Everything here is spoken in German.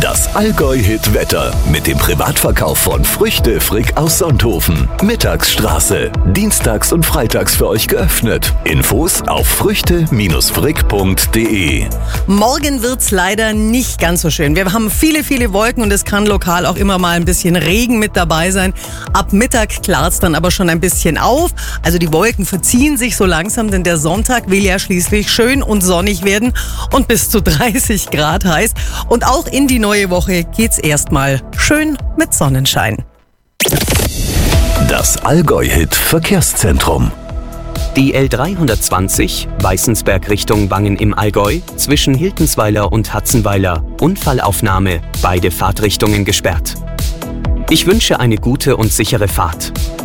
Das Allgäu-Hit-Wetter mit dem Privatverkauf von Früchte Frick aus Sonthofen. Mittagsstraße. Dienstags und freitags für euch geöffnet. Infos auf früchte-frick.de. Morgen wird's leider nicht ganz so schön. Wir haben viele Wolken und es kann lokal auch immer mal ein bisschen Regen mit dabei sein. Ab Mittag klart's dann aber schon ein bisschen auf. Also die Wolken verziehen sich so langsam, denn der Sonntag will ja schließlich schön und sonnig werden und bis zu 30 Grad heiß. Und auch in die neue Woche geht's erstmal schön mit Sonnenschein. Das Allgäu-Hit Verkehrszentrum. Die L320 Weißensberg Richtung Wangen im Allgäu zwischen Hiltensweiler und Hatzenweiler. Unfallaufnahme, beide Fahrtrichtungen gesperrt. Ich wünsche eine gute und sichere Fahrt.